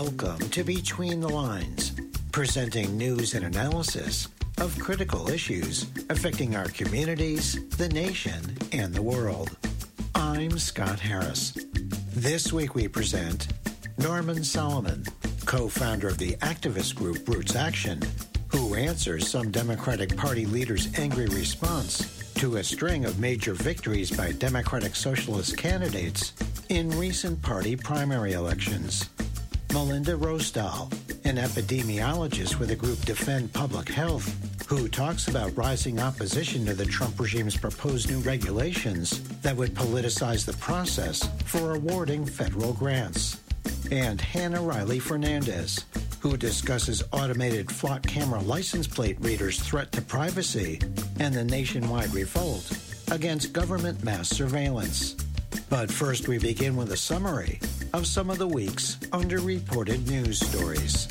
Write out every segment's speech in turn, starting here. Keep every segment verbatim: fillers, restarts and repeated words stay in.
Welcome to Between the Lines, presenting news and analysis of critical issues affecting our communities, the nation, and the world. I'm Scott Harris. This week we present Norman Solomon, co-founder of the activist group Roots Action, who answers some Democratic Party leaders' angry response to a string of major victories by Democratic Socialist candidates in recent party primary elections. Melinda Rosedal, an epidemiologist with the group Defend Public Health, who talks about rising opposition to the Trump regime's proposed new regulations that would politicize the process for awarding federal grants. And Hannah Riley Fernandez, who discusses automated flock camera license plate readers' threat to privacy and the nationwide revolt against government mass surveillance. But first we begin with a summary of some of the week's underreported news stories.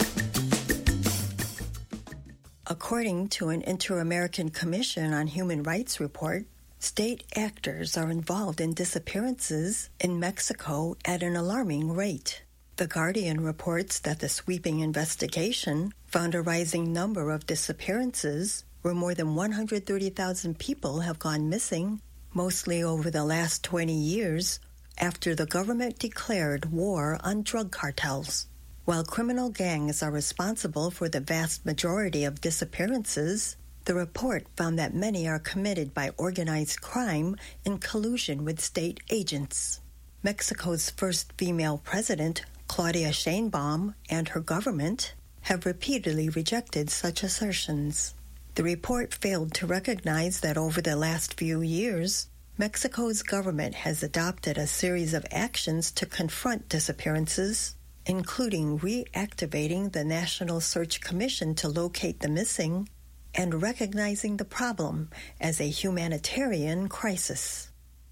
According to an Inter-American Commission on Human Rights report, state actors are involved in disappearances in Mexico at an alarming rate. The Guardian reports that the sweeping investigation found a rising number of disappearances where more than one hundred thirty thousand people have gone missing, mostly over the last twenty years, after the government declared war on drug cartels. While criminal gangs are responsible for the vast majority of disappearances, the report found that many are committed by organized crime in collusion with state agents. Mexico's first female president, Claudia Sheinbaum, and her government have repeatedly rejected such assertions. The report failed to recognize that over the last few years, Mexico's government has adopted a series of actions to confront disappearances, including reactivating the National Search Commission to locate the missing and recognizing the problem as a humanitarian crisis.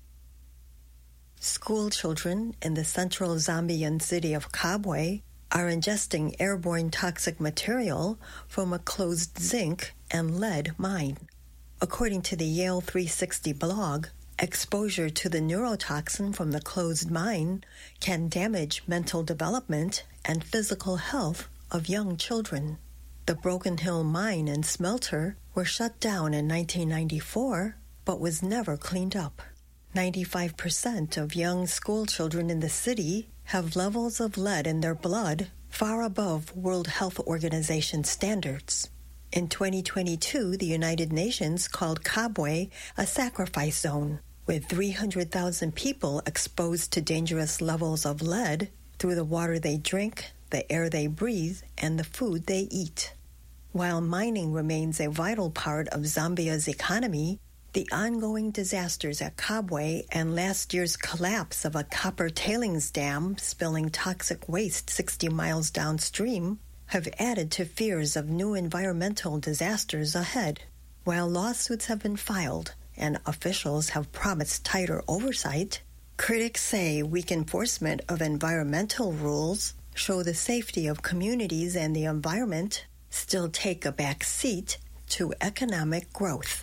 School children in the central Zambian city of Kabwe are ingesting airborne toxic material from a closed zinc and lead mine. According to the Yale three sixty blog, exposure to the neurotoxin from the closed mine can damage mental development and physical health of young children. The Broken Hill mine and smelter were shut down in nineteen ninety-four, but was never cleaned up. ninety-five percent of young school children in the city have levels of lead in their blood far above World Health Organization standards. In twenty twenty-two, the United Nations called Kabwe a sacrifice zone, with three hundred thousand people exposed to dangerous levels of lead through the water they drink, the air they breathe, and the food they eat. While mining remains a vital part of Zambia's economy, the ongoing disasters at Kabwe and last year's collapse of a copper tailings dam spilling toxic waste sixty miles downstream have added to fears of new environmental disasters ahead. While lawsuits have been filed and officials have promised tighter oversight, critics say weak enforcement of environmental rules show the safety of communities and the environment still take a back seat to economic growth.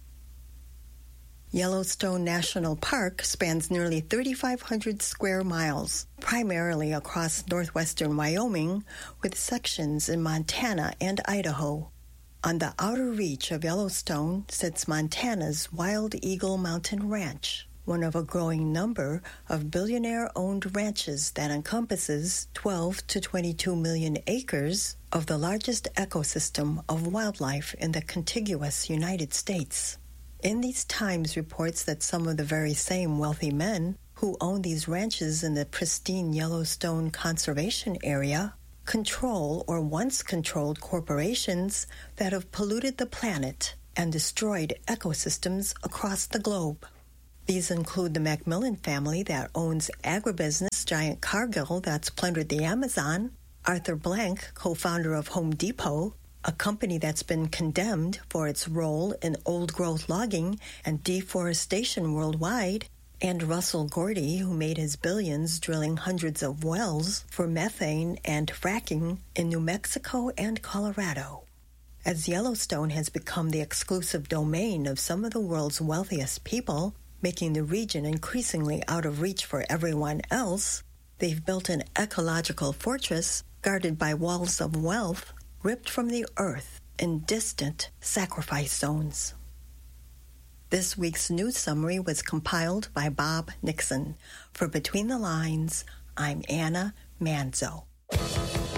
Yellowstone National Park spans nearly three thousand five hundred square miles, primarily across northwestern Wyoming, with sections in Montana and Idaho. On the outer reach of Yellowstone sits Montana's Wild Eagle Mountain Ranch, one of a growing number of billionaire-owned ranches that encompasses twelve to twenty-two million acres of the largest ecosystem of wildlife in the contiguous United States. In these times reports that some of the very same wealthy men who own these ranches in the pristine Yellowstone Conservation Area control or once controlled corporations that have polluted the planet and destroyed ecosystems across the globe. These include the Macmillan family that owns agribusiness giant Cargill that's plundered the Amazon, Arthur Blank, co-founder of Home Depot, a company that's been condemned for its role in old-growth logging and deforestation worldwide, and Russell Gordy, who made his billions drilling hundreds of wells for methane and fracking in New Mexico and Colorado. As Yellowstone has become the exclusive domain of some of the world's wealthiest people, making the region increasingly out of reach for everyone else, They've built an ecological fortress guarded by walls of wealth ripped from the earth in distant sacrifice zones. This week's news summary was compiled by Bob Nixon. For Between the Lines, I'm Anna Manzo.